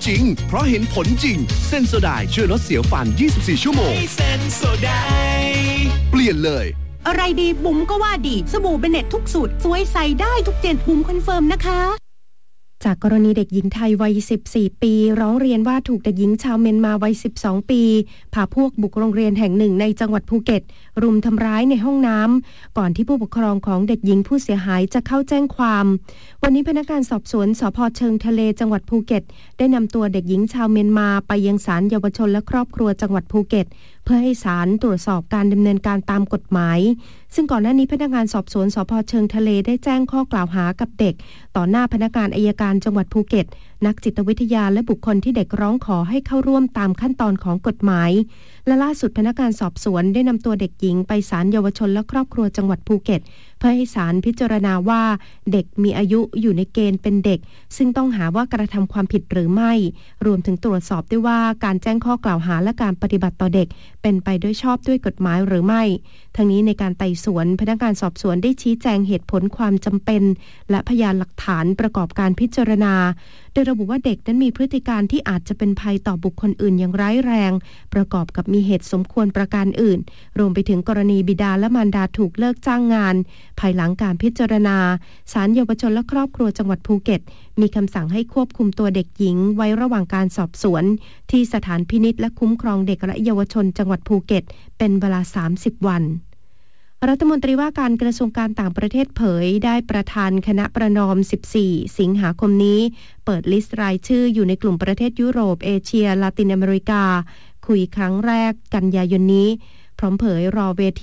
จริงเพราะเห็นผลจริงเซนโซไดช่วยลดเสียวฟัน24ชั่วโมงเซนโซไดเปลี่ยนเลยอะไรดีบุ๋มก็ว่าดีสบู่เบเน็ตทุกสูตรสวยใส่ได้ทุกเจนบุ๋มคอนเฟิร์มนะคะจากกรณีเด็กหญิงไทยวัย14ปีร้องเรียนว่าถูกเด็กหญิงชาวเมียนมาวัย12ปีพาพวกบุกโรงเรียนแห่งหนึ่งในจังหวัดภูเก็ตรุมทำร้ายในห้องน้ำก่อนที่ผู้ปกครองของเด็กหญิงผู้เสียหายจะเข้าแจ้งความวันนี้พนักงานสอบสวนสภ.เชิงทะเลจังหวัดภูเก็ตได้นำตัวเด็กหญิงชาวเมียนมาไปยังศาลเยาวชนและครอบครัวจังหวัดภูเก็ตเพื่อให้ศาลตรวจสอบการดำเนินการตามกฎหมายซึ่งก่อนหน้านี้พนักงานสอบสวนสภ.เชิงทะเลได้แจ้งข้อกล่าวหากับเด็กต่อหน้าพนักงานอัยการจังหวัดภูเก็ตนักจิตวิทยาและบุคคลที่เด็กร้องขอให้เข้าร่วมตามขั้นตอนของกฎหมายและล่าสุดพนักงานสอบสวนได้นำตัวเด็กหญิงไปศาลเยาวชนและครอบครัวจังหวัดภูเก็ตเพื่อให้ศาลพิจารณาว่าเด็กมีอายุอยู่ในเกณฑ์เป็นเด็กซึ่งต้องหาว่ากระทำความผิดหรือไม่รวมถึงตรวจสอบด้วยว่าการแจ้งข้อกล่าวหาและการปฏิบัติต่อเด็กเป็นไปโดยชอบด้วยกฎหมายหรือไม่ทั้งนี้ในการไต่สวนพนักงานสอบสวนได้ชี้แจงเหตุผลความจำเป็นและพยานหลักฐานประกอบการพิจารณาโดยระบุว่าเด็กนั้นมีพฤติการที่อาจจะเป็นภัยต่อบุคคลอื่นอย่างร้ายแรงประกอบกับมีเหตุสมควรประการอื่นรวมไปถึงกรณีบิดาและมารดาถูกเลิกจ้างงานภายหลังการพิจารณาศาลเยาวชนและครอบครัวจังหวัดภูเก็ตมีคำสั่งให้ควบคุมตัวเด็กหญิงไว้ระหว่างการสอบสวนที่สถานพินิจและคุ้มครองเด็กและเยาวชนจังหวัดภูเก็ตเป็นเวลา30วันรัฐมนตรีว่าการกระทรวงการต่างประเทศเผยได้ประธานคณะประนอม14สิงหาคมนี้เปิดลิสต์รายชื่ออยู่ในกลุ่มประเทศยุโรปเอเชียลาตินอเมริกาคุยครั้งแรกกันยายนนี้พร้อมเผยรอเวที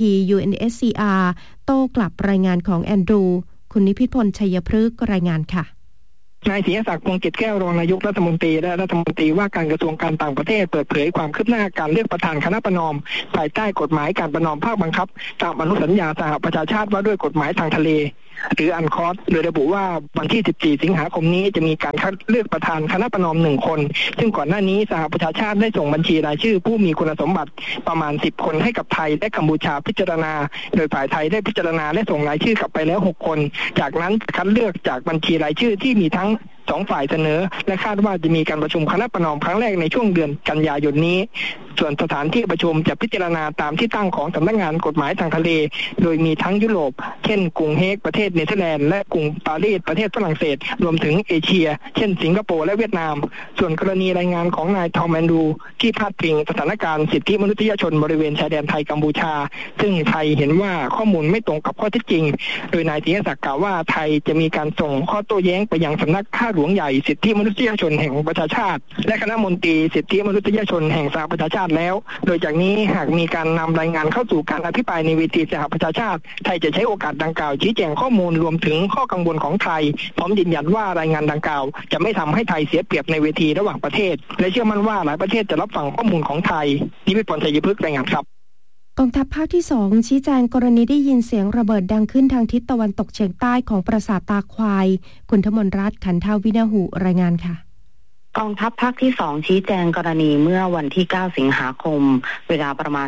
UNSCR โต้กลับรายงานของแอนดรูคุณนิพิพลชัยพฤกษ์รายงานค่ะนายศรีศักดิ์ พงษ์จิตแก้วรองนายกรัฐมนตรีและรัฐมนตรีว่าการกระทรวงการต่างประเทศเปิดเผยความคืบหน้าการเลือกประธานคณะประนอมภายใต้กฎหมายการประนอมภาคบังคับตามอนุสัญญาสหประชาชาติว่าด้วยกฎหมายทางทะเลหรืออันคอสโดยระบุว่าวันที่14สิงหาคมนี้จะมีการคัดเลือกประธานคณะประนอม1คนซึ่งก่อนหน้านี้สหประชาชาติได้ส่งบัญชีรายชื่อผู้มีคุณสมบัติประมาณ10คนให้กับไทยและกัมพูชาพิจารณาโดยฝ่ายไทยได้พิจารณาและส่งรายชื่อกลับไปแล้ว6คนจากนั้นคัดเลือกจากบัญชีรายชื่อที่มีทั้ง2ฝ่ายเสนอและคาดว่าจะมีการประชุมคณะประนอมครั้งแรกในช่วงเดือนกันยายนนี้ส่วนสถานที่ประชุมจะพิจารณาตามที่ตั้งของสำนักงานกฎหมายทางทะเลโดยมีทั้งยุโรปเช่นกรุงเฮกประเทศเนเธอร์แลนด์และกรุงปารีสประเทศฝรั่งเศสรวมถึงเอเชียเช่นสิงคโปร์และเวียดนามส่วนกรณีรายงานของนายทอมแอนดรูที่พาดพิงสถานการณ์สิทธิมนุษยชนบริเวณชายแดนไทยกัมพูชาซึ่งไทยเห็นว่าข้อมูลไม่ตรงกับข้อเท็จจริงโดยนายศรีศักดิ์กล่าวว่าไทยจะมีการส่งข้อโต้แย้งไปยังสำนักข้าหลวงใหญ่สิทธิมนุษยชนแห่งประชาชาติและคณะมนตรีสิทธิมนุษยชนแห่งสหประชาชาติแล้วโดยจากนี้หากมีการนำรายงานเข้าสู่การอภิปรายในเวทีสหประชาชาติไทยจะใช้โอกาสดังกล่าวชี้แจงข้อมูลรวมถึงข้อกังวลของไทยพร้อมยืนยันว่ารายงานดังกล่าวจะไม่ทำให้ไทยเสียเปรียบในเวทีระหว่างประเทศและเชื่อมั่นว่าหลายประเทศจะรับฟังข้อมูลของไทยนิพิพลชัยพฤกษ์รายงานครับกองทัพภาคที่2ชี้แจงกรณีได้ยินเสียงระเบิดดังขึ้นทางทิศตะวันตกเฉียงใต้ของปราสาทตาควายคุณธมนรัตน์ขันทวินาหุรายงานค่ะกองทัพภาคที่2ชี้แจงกรณีเมื่อวันที่9สิงหาคมเวลาประมาณ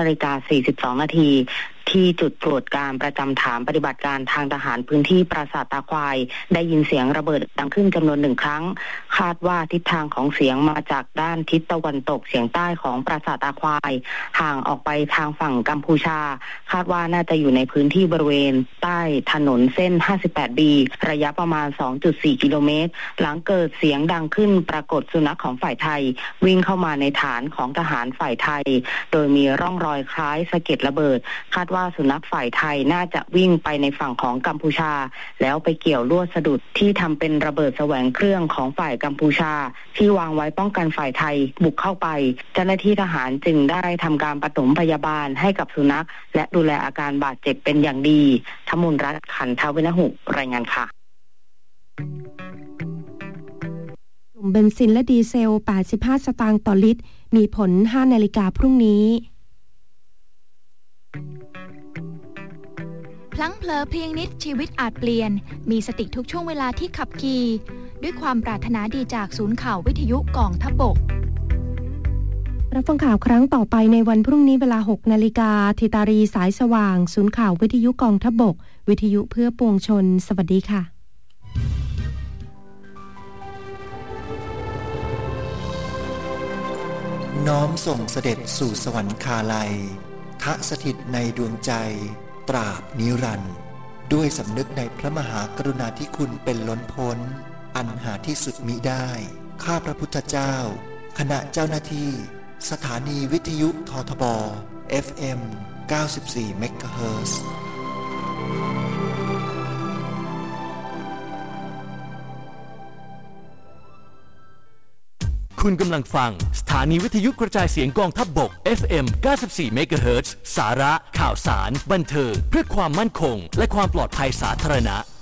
15:42 นาทีที่จุดตรวจการประจำฐานปฏิบัติการทางทหารพื้นที่ปราสาทตาควายได้ยินเสียงระเบิดดังขึ้นจำนวน1ครั้งคาดว่าทิศทางของเสียงมาจากด้านทิศตะวันตกเฉียงใต้ของปราสาทตาควายห่างออกไปทางฝั่งกัมพูชาคาดว่าน่าจะอยู่ในพื้นที่บริเวณใต้ถนนเส้น 58B ระยะประมาณ 2.4 กิโลเมตรหลังเกิดเสียงดังขึ้นปรากฏสุนัขของฝ่ายไทยวิ่งเข้ามาในฐานของทหารฝ่ายไทยโดยมีร่องรอยคล้ายสะเก็ดระเบิดคาดว่าสุนัขฝ่ายไทยน่าจะวิ่งไปในฝั่งของกัมพูชาแล้วไปเกี่ยวลวดสะดุดที่ทำเป็นระเบิดแสวงเครื่องของฝ่ายกัมพูชาที่วางไว้ป้องกันฝ่ายไทยบุกเข้าไปเจ้าหน้าที่ทหารจึงได้ทำการปฐมพยาบาลให้กับสุนัขและดูแลอาการบาดเจ็บเป็นอย่างดีธมนรัตน์ขันทวินาหุรายงานค่ะกลุ่มเบนซินและดีเซล85สตางค์ต่อลิตรมีผล 5 นาฬิกาพรุ่งนี้พลั้งเผลอเพียงนิดชีวิตอาจเปลี่ยนมีสติทุกช่วงเวลาที่ขับขี่ด้วยความปรารถนาดีจากศูนย์ข่าววิทยุกองทัพบกรับฟังข่าวครั้งต่อไปในวันพรุ่งนี้เวลา 6 นาฬิกาธิตารีสายสว่างศูนย์ข่าววิทยุกองทัพบกวิทยุเพื่อปวงชนสวัสดีค่ะน้อมส่งเสด็จสู่สวรรคาลัยทะสถิตในดวงใจตราบนิรันดร์ด้วยสำนึกในพระมหากรุณาธิคุณเป็นล้นพ้นอันหาที่สุดมิได้ข้าพระพุทธเจ้าคณะเจ้าหน้าที่สถานีวิทยุททบ FM 94 เมกะเฮิรตซ์คุณกำลังฟังสถานีวิทยุกระจายเสียงกองทัพบก FM 94 เมกะเฮิรตซ์สาระข่าวสารบันเทิงเพื่อความมั่นคงและความปลอดภัยสาธารณะ